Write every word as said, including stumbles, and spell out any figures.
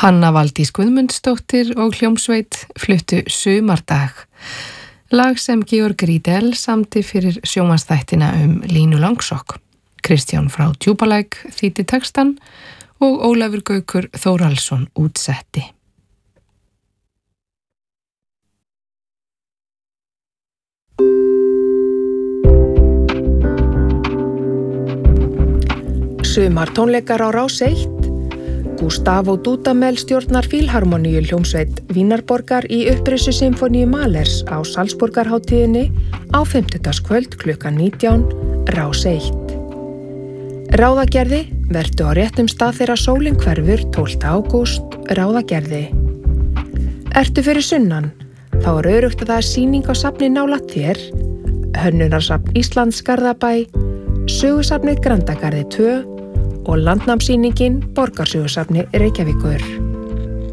Hanna Valdís Guðmundsdóttir og hljómsveit fluttu Sumardag, lag sem Georg Riedel samdi fyrir sjónvarpsþættina um Línu Langsokk. Kristján frá Djúpalæk þýddi textan og Ólafur Gaukur Þórhallsson útsetti. Sumartónleikar á Rás eitt. Gustavo Dudamel stjórnar Fílharmoníu hljómsveit Vínarborgar í upprisu symfóníu Mahlers á Salzburgarhátíðinni á fimmtudagskvöld klukkan nítján, Rás eitt. Ráðagerði, vertu á réttum stað þegar sólin hverfur tólfta ágúst, Ráðagerði. Ertu fyrir sunnan, þá er öruggt að það er sýning á safni nálægt þér, Hönnunarsafn Íslands Garðabæ, Sögusafnið Grandagarði tvö og landnámssýningin Borgarsögusafni Reykjavíkur.